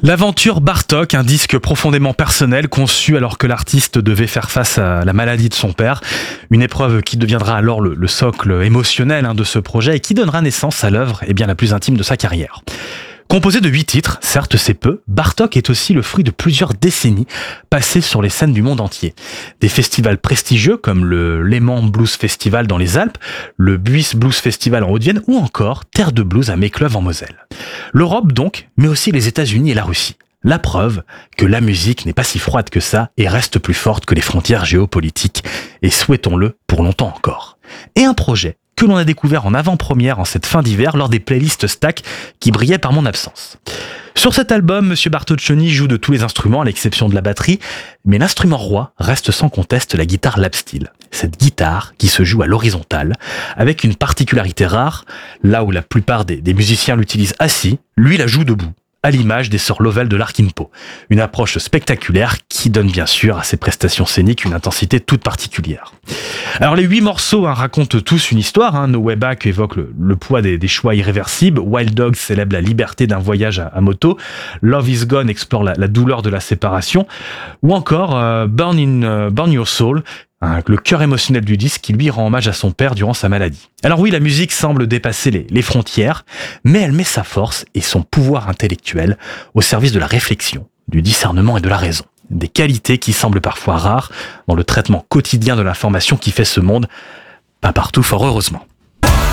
L'aventure Bartók, un disque profondément personnel conçu alors que l'artiste devait faire face à la maladie de son père. Une épreuve qui deviendra alors le socle émotionnel de ce projet et qui donnera naissance à l'œuvre la plus intime de sa carrière. Composé de 8 titres, certes c'est peu, Bartók est aussi le fruit de plusieurs décennies passées sur les scènes du monde entier. Des festivals prestigieux comme le Lehman Blues Festival dans les Alpes, le Buis Blues Festival en Haute-Vienne ou encore Terre de Blues à Mecleuve en Moselle. L'Europe donc, mais aussi les États-Unis et la Russie. La preuve que la musique n'est pas si froide que ça et reste plus forte que les frontières géopolitiques, et souhaitons-le pour longtemps encore. Et un projet que l'on a découvert en avant-première en cette fin d'hiver lors des playlists Stack qui brillaient par mon absence. Sur cet album, M. Bartoccioni joue de tous les instruments à l'exception de la batterie, mais l'instrument roi reste sans conteste la guitare lapsteel. Cette guitare qui se joue à l'horizontale, avec une particularité rare, là où la plupart des musiciens l'utilisent assis, lui la joue debout, à l'image des sœurs Lovell de Larkin-Poe. Une approche spectaculaire qui donne bien sûr à ses prestations scéniques une intensité toute particulière. Alors les 8 morceaux racontent tous une histoire. No Way Back évoque le poids des choix irréversibles. Wild Dog célèbre la liberté d'un voyage à moto. Love Is Gone explore la douleur de la séparation. Ou encore Burn Your Soul, le cœur émotionnel du disque qui lui rend hommage à son père durant sa maladie. Alors oui, la musique semble dépasser les frontières, mais elle met sa force et son pouvoir intellectuel au service de la réflexion, du discernement et de la raison. Des qualités qui semblent parfois rares dans le traitement quotidien de l'information qui fait ce monde, pas partout fort heureusement.